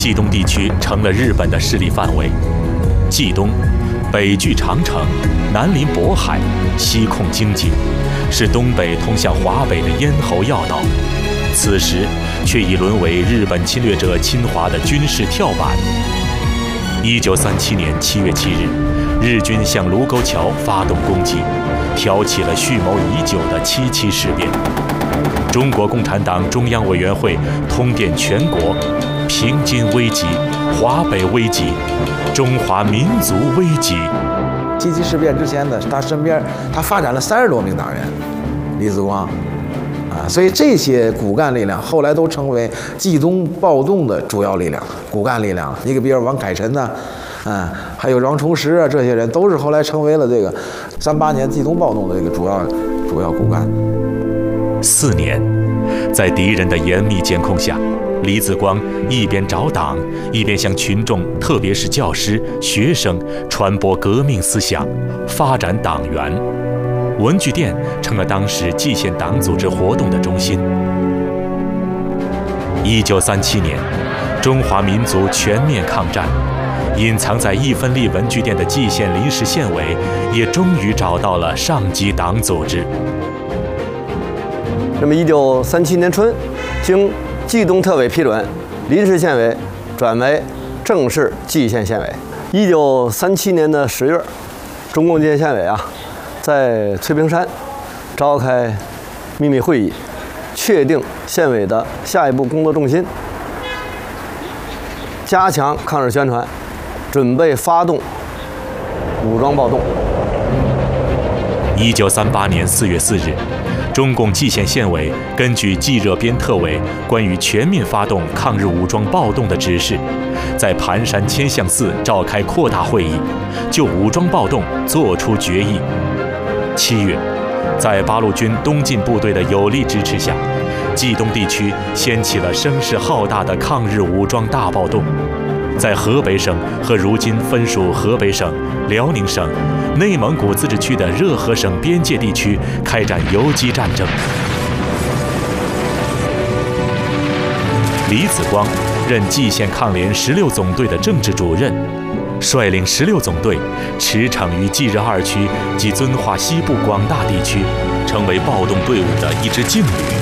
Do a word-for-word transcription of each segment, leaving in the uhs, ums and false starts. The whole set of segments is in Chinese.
冀东地区成了日本的势力范围。冀东，北距长城，南临渤海，西控京津，是东北通向华北的咽喉要道。此时却已沦为日本侵略者侵华的军事跳板。一九三七年七月七日，日军向卢沟桥发动攻击，挑起了蓄谋已久的七七事变。中国共产党中央委员会通电全国：平津危急，华北危急，中华民族危急。 七七事变之前呢，他身边他发展了三十多名党员，李子光，啊，所以这些骨干力量后来都成为冀东暴动的主要力量、骨干力量。你比如王凯臣呐、啊，啊，还有王崇实啊，这些人都是后来成为了这个三八年冀东暴动的这个主要主要骨干。 四年，在敌人的严密监控下，李子光一边找党，一边向群众，特别是教师、学生传播革命思想，发展党员。文具店成了当时蓟县党组织活动的中心。一九三七年，中华民族全面抗战，隐藏在一分利文具店的蓟县临时县委也终于找到了上级党组织。 那么，一九三七年春，经冀东特委批准，临时县委转为正式蓟县县委。一九三七年的十月，中共蓟县县委啊，在翠屏山召开秘密会议，确定县委的下一步工作重心，加强抗日宣传，准备发动武装暴动。 一九三八年四月四日，中共蓟县县委根据冀热边特委关于全面发动抗日武装暴动的指示，在盘山千象寺召开扩大会议，就武装暴动作出决议。七月，在八路军东进部队的有力支持下，冀东地区掀起了声势浩大的抗日武装大暴动。在河北省和如今分属河北省、辽宁省、内蒙古自治区的热河省边界地区开展游击战争。李子光任蓟县抗联十六总队的政治主任，率领十六总队驰骋于冀热二区及遵化西部广大地区，成为暴动队伍的一支劲旅。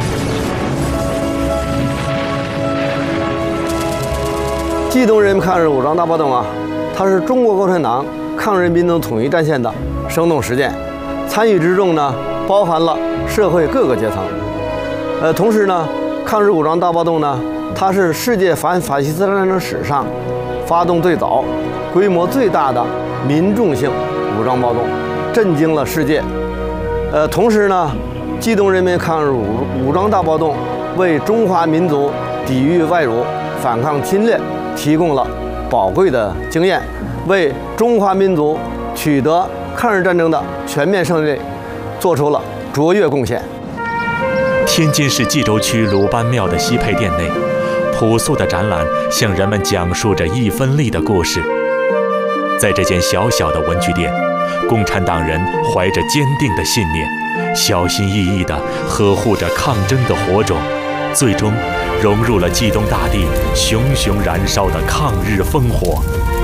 冀东人民抗日武装大暴动啊，它是中国共产党抗日民族统一战线的生动实践，参与之众呢，包含了社会各个阶层。呃，同时呢，抗日武装大暴动呢，它是世界反法西斯战争史上发动最早、规模最大的民众性武装暴动，震惊了世界。呃，同时呢，冀东人民抗日武武装大暴动为中华民族抵御外辱、反抗侵略提供了宝贵的经验，为中华民族取得抗日战争的全面胜利做出了卓越贡献。 天津市冀州区鲁班庙的西配店内，朴素的展览向人们讲述着一分利的故事。在这间小小的文具店，共产党人怀着坚定的信念，小心翼翼地呵护着抗争的火种，最终融入了冀东大地熊熊燃烧的抗日烽火。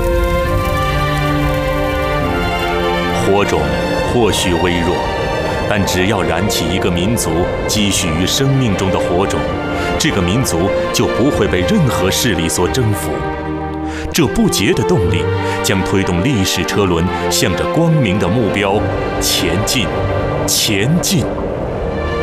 火种或许微弱，但只要燃起一个民族积蓄于生命中的火种，这个民族就不会被任何势力所征服。这不竭的动力将推动历史车轮向着光明的目标前进，前进。